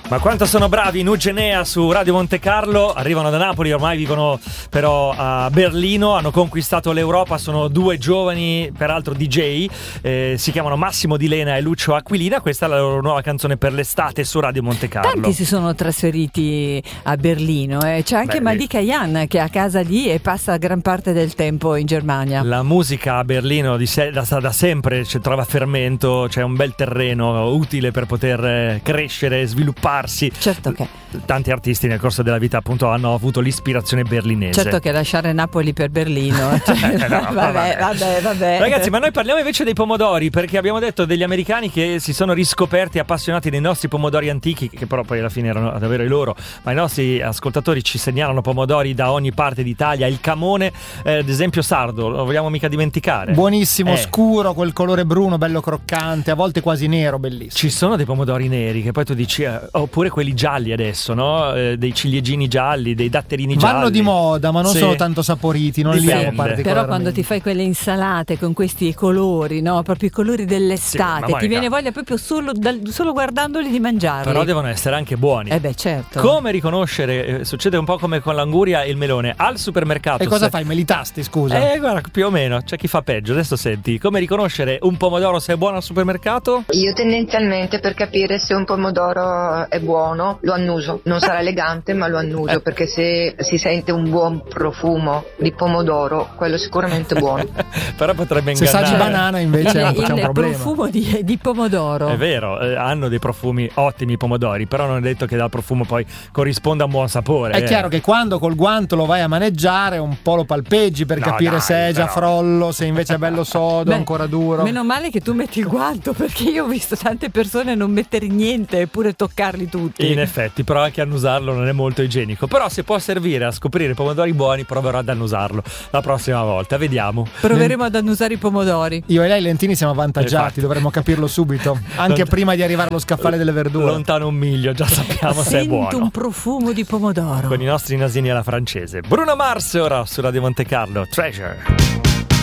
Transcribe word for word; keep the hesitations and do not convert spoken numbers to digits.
Ma quanto sono bravi Nugenea su Radio Monte Carlo, arrivano da Napoli, ormai vivono però a Berlino, hanno conquistato l'Europa, sono due giovani, peraltro D J, eh, si chiamano Massimo Di Lena e Lucio Aquilina, questa è la loro nuova canzone per l'estate su Radio Monte Carlo. Tanti si sono trasferiti a Berlino, eh. C'è anche Beh, Malika Yan che ha casa lì e passa gran parte del tempo in Germania. La musica a Berlino di se- da, da sempre ci trova fermento, c'è un bel terreno utile per poter crescere e sviluppare. Certo che tanti artisti nel corso della vita appunto hanno avuto l'ispirazione berlinese. Certo che lasciare Napoli per Berlino, cioè, eh no, vabbè, vabbè, vabbè. Ragazzi, ma noi parliamo invece dei pomodori, perché abbiamo detto degli americani che si sono riscoperti appassionati dei nostri pomodori antichi, che però poi alla fine erano davvero i loro, ma i nostri ascoltatori ci segnalano pomodori da ogni parte d'Italia. Il camone, eh, ad esempio sardo, lo vogliamo mica dimenticare. Buonissimo, eh. scuro, quel colore bruno bello croccante, a volte quasi nero, bellissimo. Ci sono dei pomodori neri che poi tu dici, eh, oppure quelli gialli adesso, no? Eh, dei ciliegini gialli, dei datterini gialli. Vanno di moda, ma non Sì. sono tanto saporiti, non li Dipende. amo particolarmente. Però quando ti fai quelle insalate con questi colori, no? Proprio i colori dell'estate, Sì, ma ti Monica, viene voglia proprio solo, dal- solo guardandoli di mangiarli. però devono essere anche buoni. Eh beh, certo. Come riconoscere, eh, succede un po' come con l'anguria e il melone, al supermercato. E cosa se- fai? Me li tasti, scusa? Eh, guarda, più o meno, c'è chi fa peggio. Adesso senti, come riconoscere un pomodoro se è buono al supermercato? Io tendenzialmente per capire se un pomodoro è buono lo annuso, non sarà elegante ma lo annuso, perché se si sente un buon profumo di pomodoro quello sicuramente è buono. Però potrebbe Se sa ingannare. di banana invece il, è un- c'è un il problema. profumo di, di pomodoro. È vero, eh, hanno dei profumi ottimi i pomodori, però non è detto che dal profumo poi corrisponda un buon sapore. È eh. chiaro che quando col guanto lo vai a maneggiare un po' lo palpeggi per No, capire dai, se è già però. frollo, se invece è bello sodo, Beh, ancora duro. Meno male che tu metti il guanto, perché io ho visto tante persone non mettere niente eppure toccarli tutti. In effetti, però anche annusarlo non è molto igienico. Però se può servire a scoprire i pomodori buoni, proverò ad annusarlo la prossima volta. Vediamo. Proveremo ad annusare i pomodori. Io e lei Lentini siamo avvantaggiati, Infatti. dovremmo capirlo subito, anche Lont- prima di arrivare allo scaffale delle verdure. Lontano un miglio, già sappiamo se è Sento buono. un profumo di pomodoro. Con i nostri nasini alla francese. Bruno Mars ora su Radio Monte Carlo. Treasure.